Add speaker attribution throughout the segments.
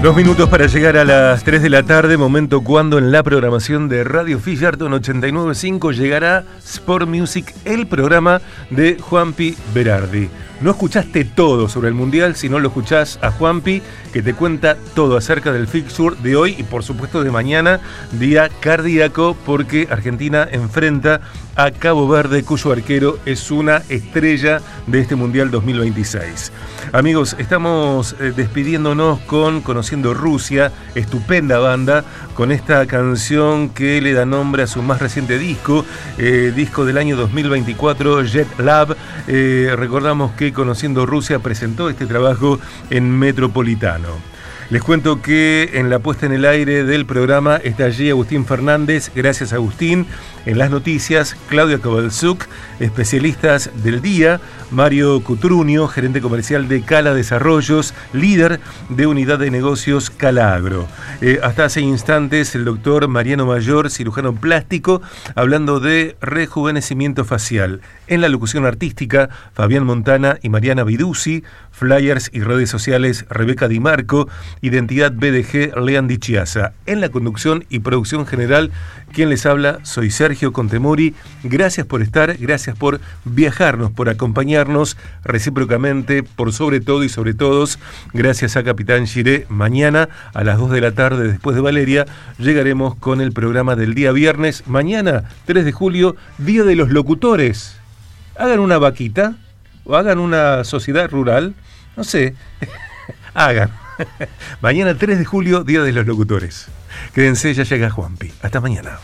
Speaker 1: 2 minutos para llegar a las 3 de la tarde, momento cuando en la programación de Radio Fisherton 89.5 llegará Sport Music, el programa de Juanpi Berardi. No escuchaste todo sobre el Mundial si no lo escuchás a Juanpi, que te cuenta todo acerca del fixture de hoy y por supuesto de mañana, día cardíaco, porque Argentina enfrenta a Cabo Verde, cuyo arquero es una estrella de este Mundial 2026. Amigos, estamos despidiéndonos con Conociendo Rusia, estupenda banda, con esta canción que le da nombre a su más reciente disco, disco del año 2024, Jet Lab. Recordamos que Conociendo Rusia presentó este trabajo en Metropolitano. Les cuento que en la puesta en el aire del programa está allí Agustín Fernández. Gracias, Agustín. En las noticias, Claudia Kovalchuk, especialistas del día, Mario Cutruño, gerente comercial de Cala Desarrollos, líder de unidad de negocios Cala Agro. Hasta hace instantes, el doctor Mariano Mayor, cirujano plástico, hablando de rejuvenecimiento facial. En la locución artística, Fabián Montana y Mariana Viduzzi, flyers y redes sociales, Rebeca Di Marco, identidad BDG, Lean Di Chiasa. En la conducción y producción general, quien les habla, soy Sergio Contemori. Gracias por estar, gracias por viajarnos, por acompañarnos recíprocamente, por sobre todo y sobre todos. Gracias a Capitán Giré. Mañana a las 2 de la tarde, después de Valeria, llegaremos con el programa del día viernes. Mañana, 3 de julio, Día de los Locutores. Hagan una vaquita o hagan una sociedad rural, no sé, hagan. Mañana 3 de julio, Día de los Locutores. Quédense, ya llega Juanpi. Hasta mañana.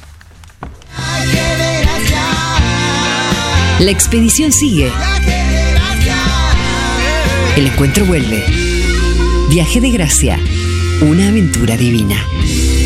Speaker 2: La expedición sigue. El encuentro vuelve. Viaje de Gracia. Una aventura divina.